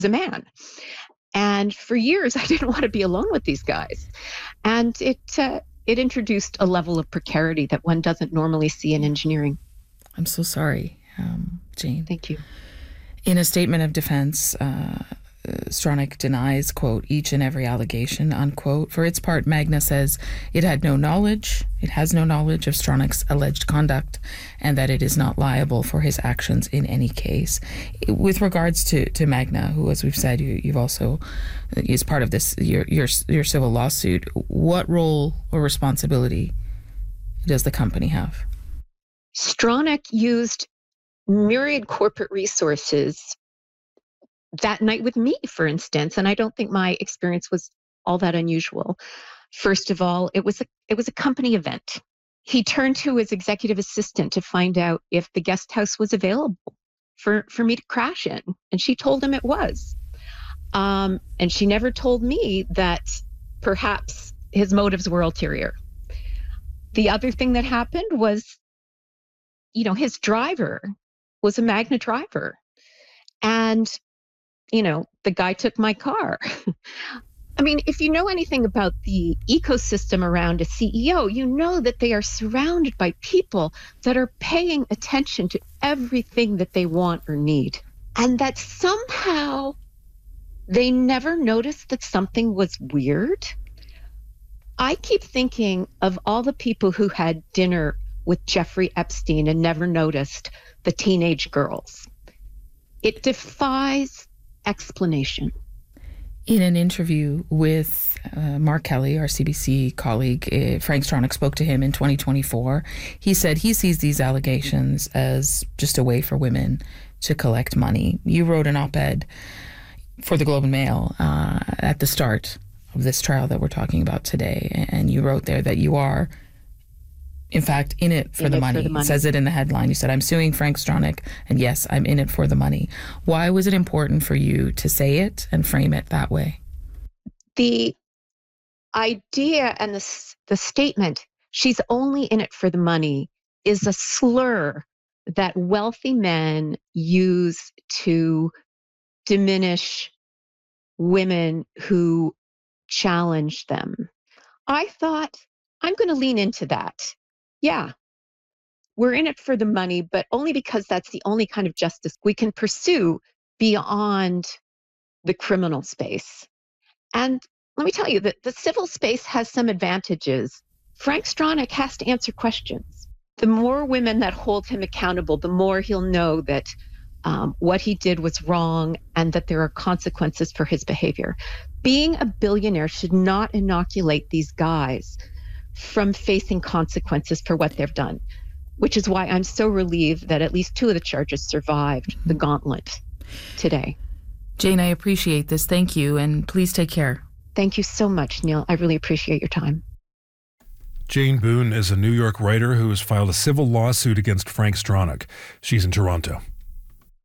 a man. And for years, I didn't want to be alone with these guys. And it introduced a level of precarity that one doesn't normally see in engineering. I'm so sorry, Jane. Thank you. In a statement of defense, Stronach denies, quote, each and every allegation, unquote. For its part, Magna says it has no knowledge of Stronach's alleged conduct and that it is not liable for his actions in any case. With regards to Magna, who, as we've said, you've also is part of this, your civil lawsuit, what role or responsibility does the company have? Stronach used myriad corporate resources that night with me, for instance, and I don't think my experience was all that unusual. First of all, it was a company event. He turned to his executive assistant to find out if the guest house was available for me to crash in, and she told him it was. And she never told me that perhaps his motives were ulterior. The other thing that happened was, his driver was a Magna driver, and the guy took my car. I mean, if you know anything about the ecosystem around a CEO, you know that they are surrounded by people that are paying attention to everything that they want or need. And that somehow they never noticed that something was weird. I keep thinking of all the people who had dinner with Jeffrey Epstein and never noticed the teenage girls. It defies explanation. In an interview with Mark Kelly, our CBC colleague, Frank Stronach spoke to him in 2024. He said he sees these allegations as just a way for women to collect money. You wrote an op-ed for the Globe and Mail at the start of this trial that we're talking about today, and you wrote there that you are, in fact, in it for the money. It says it in the headline. You said, I'm suing Frank Stronach, and yes, I'm in it for the money. Why was it important for you to say it and frame it that way? The idea and the statement, she's only in it for the money, is a slur that wealthy men use to diminish women who challenge them. I thought, I'm going to lean into that. Yeah, we're in it for the money, but only because that's the only kind of justice we can pursue beyond the criminal space. And let me tell you that the civil space has some advantages. Frank Stronach has to answer questions. The more women that hold him accountable, the more he'll know that what he did was wrong and that there are consequences for his behavior. Being a billionaire should not inoculate these guys from facing consequences for what they've done, which is why I'm so relieved that at least 2 of the charges survived the gauntlet today. Jane, I appreciate this. Thank you, and please take care. Thank you so much, Neil. I really appreciate your time. Jane Boone is a New York writer who has filed a civil lawsuit against Frank Stronach. She's in Toronto.